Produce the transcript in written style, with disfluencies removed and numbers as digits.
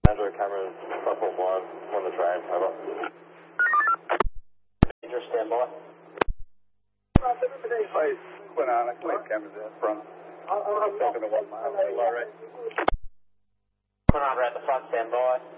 Android cameras, platform 1, on the train, over. Danger, stand by. Hey, Quinana, clean cameras out front. Talking to 1 mile, low rate. Quinana at the front, stand by.